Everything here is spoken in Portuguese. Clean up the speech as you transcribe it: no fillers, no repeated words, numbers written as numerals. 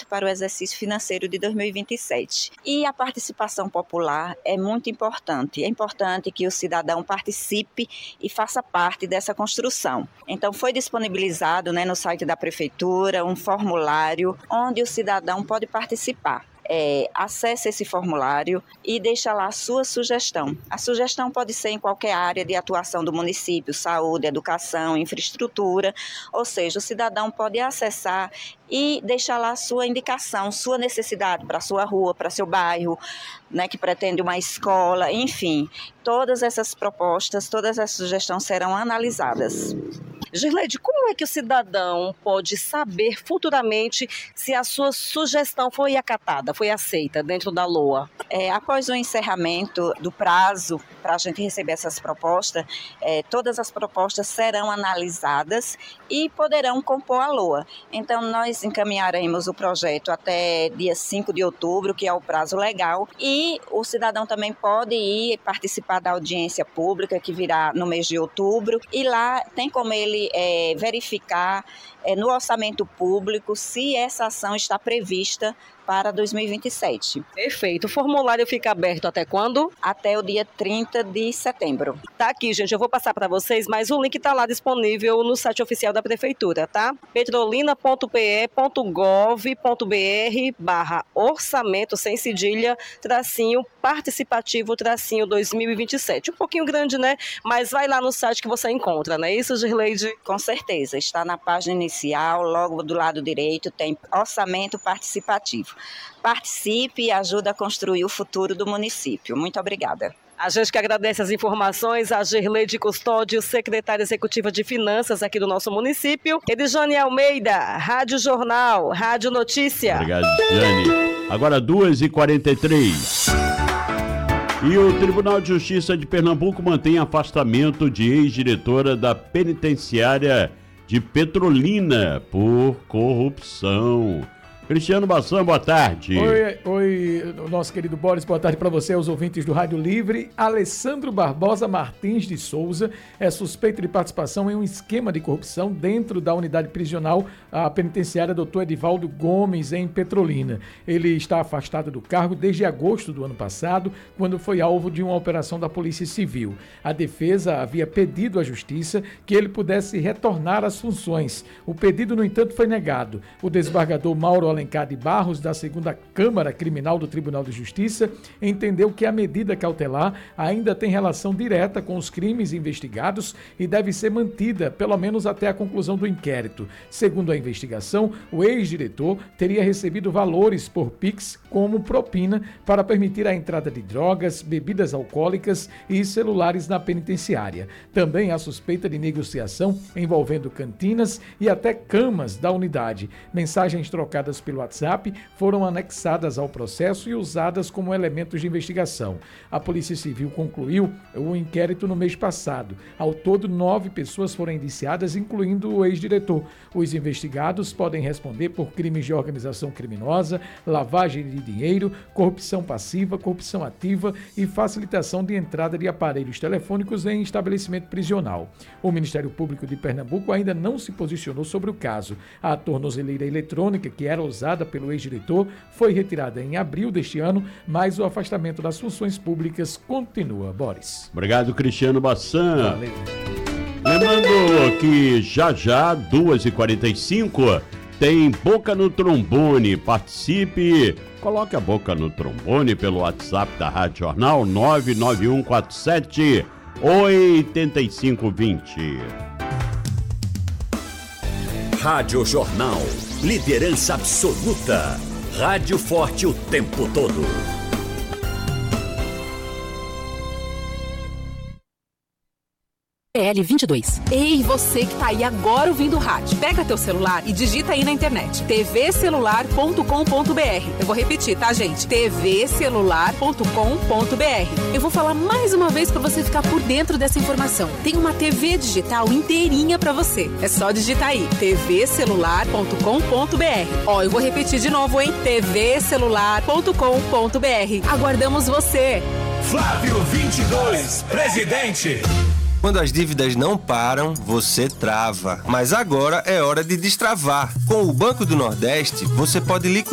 orçamento para o exercício financeiro de 2027. E a participação popular é muito importante. É importante que o cidadão participe e faça parte dessa construção. Então, foi disponibilizado, no site da Prefeitura um formulário onde o cidadão pode participar. Acesse esse formulário e deixa lá a sua sugestão. A sugestão pode ser em qualquer área de atuação do município, saúde, educação, infraestrutura, ou seja, o cidadão pode acessar e deixar lá a sua indicação, sua necessidade para a sua rua, para seu bairro, que pretende uma escola, enfim. Todas essas propostas, todas essas sugestões serão analisadas. Girleide, como é que o cidadão pode saber futuramente se a sua sugestão foi acatada, foi aceita dentro da LOA? Após o encerramento do prazo para a gente receber essas propostas, todas as propostas serão analisadas e poderão compor a LOA. Então, nós encaminharemos o projeto até dia 5 de outubro, que é o prazo legal, e o cidadão também pode ir participar da audiência pública, que virá no mês de outubro, e lá tem como ele verificar no orçamento público se essa ação está prevista para 2027. Perfeito. O formulário fica aberto até quando? Até o dia 30 de setembro. Tá aqui, gente. Eu vou passar para vocês, mas o link está lá disponível no site oficial da Prefeitura, tá? petrolina.pe.gov.br/orçamento sem cedilha, _participativo, _2027. Um pouquinho grande, né? Mas vai lá no site que você encontra, não é isso, Girleide? Com certeza. Está na página inicial, logo do lado direito, tem orçamento participativo. Participe e ajude a construir o futuro do município. Muito obrigada. A gente que agradece as informações a Girleide Custódio, secretária executiva de Finanças aqui do nosso município. Edjane Almeida, Rádio Jornal, Rádio Notícia. Obrigado, Jane. Agora 2h43. E o Tribunal de Justiça de Pernambuco mantém afastamento de ex-diretora da penitenciária de Petrolina por corrupção. Cristiano Bassan, boa tarde. Oi, nosso querido Boris, boa tarde para você, aos ouvintes do Rádio Livre. Alessandro Barbosa Martins de Souza é suspeito de participação em um esquema de corrupção dentro da unidade prisional, a penitenciária Dr. Edivaldo Gomes, em Petrolina. Ele está afastado do cargo desde agosto do ano passado, quando foi alvo de uma operação da Polícia Civil. A defesa havia pedido à Justiça que ele pudesse retornar às funções. O pedido, no entanto, foi negado. O desembargador Mauro Alencar de Barros, da 2ª Câmara Criminal do Tribunal de Justiça, entendeu que a medida cautelar ainda tem relação direta com os crimes investigados e deve ser mantida, pelo menos até a conclusão do inquérito. Segundo a investigação, o ex-diretor teria recebido valores por Pix como propina para permitir a entrada de drogas, bebidas alcoólicas e celulares na penitenciária. Também há suspeita de negociação envolvendo cantinas e até camas da unidade. Mensagens trocadas pelo WhatsApp foram anexadas ao processo e usadas como elementos de investigação. A Polícia Civil concluiu o inquérito no mês passado. Ao todo, 9 pessoas foram indiciadas, incluindo o ex-diretor. Os investigados podem responder por crimes de organização criminosa, lavagem de dinheiro, corrupção passiva, corrupção ativa e facilitação de entrada de aparelhos telefônicos em estabelecimento prisional. O Ministério Público de Pernambuco ainda não se posicionou sobre o caso. A tornozeleira eletrônica, que era usada pelo ex-diretor, foi retirada em abril deste ano, mas o afastamento das funções públicas continua. Boris. Obrigado, Cristiano Bassan. Valeu. Lembrando que já 2h45, tem Boca no Trombone. Participe, coloque a boca no trombone pelo WhatsApp da Rádio Jornal 99147 8520. Rádio Jornal, liderança absoluta. Rádio forte o tempo todo. PL22. Ei, você que tá aí agora ouvindo o rádio. Pega teu celular e digita aí na internet. tvcelular.com.br. Eu vou repetir, tá, gente? tvcelular.com.br. Eu vou falar mais uma vez para você ficar por dentro dessa informação. Tem uma TV digital inteirinha para você. É só digitar aí. tvcelular.com.br. Ó, eu vou repetir de novo, hein? tvcelular.com.br. Aguardamos você. Flávio 22, presidente. Quando as dívidas não param, você trava. Mas agora é hora de destravar. Com o Banco do Nordeste, você pode liquidar